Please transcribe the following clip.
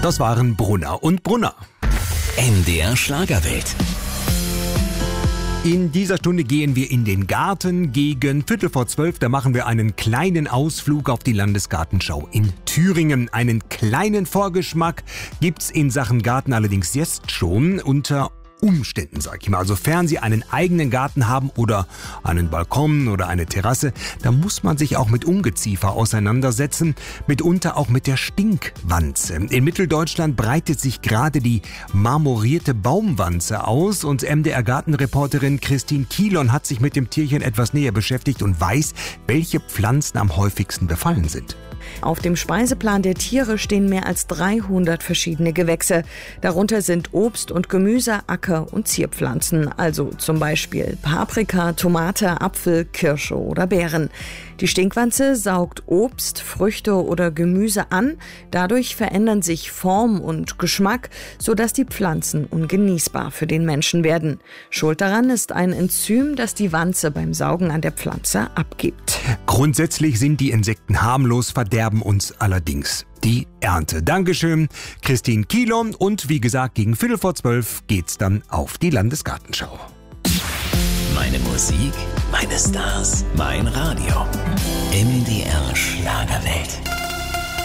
Das waren Brunner und Brunner. NDR Schlagerwelt. In dieser Stunde gehen wir in den Garten gegen 11:45. Da machen wir einen kleinen Ausflug auf die Landesgartenschau in Thüringen. Einen kleinen Vorgeschmack gibt's in Sachen Garten allerdings jetzt schon unter Umständen, sag ich mal. Sofern Sie einen eigenen Garten haben oder einen Balkon oder eine Terrasse, da muss man sich auch mit Ungeziefer auseinandersetzen, mitunter auch mit der Stinkwanze. In Mitteldeutschland breitet sich gerade die marmorierte Baumwanze aus und MDR-Gartenreporterin Christine Kielon hat sich mit dem Tierchen etwas näher beschäftigt und weiß, welche Pflanzen am häufigsten befallen sind. Auf dem Speiseplan der Tiere stehen mehr als 300 verschiedene Gewächse. Darunter sind Obst und Gemüse, Acker- und Zierpflanzen, also zum Beispiel Paprika, Tomate, Apfel, Kirsche oder Beeren. Die Stinkwanze saugt Obst, Früchte oder Gemüse an. Dadurch verändern sich Form und Geschmack, sodass die Pflanzen ungenießbar für den Menschen werden. Schuld daran ist ein Enzym, das die Wanze beim Saugen an der Pflanze abgibt. Grundsätzlich sind die Insekten harmlos, verderben uns allerdings die Ernte. Dankeschön, Christine Kielon. Und wie gesagt, gegen 11:45 geht's dann auf die Landesgartenschau. Meine Musik, meine Stars, mein Radio. NDR Schlagerwelt.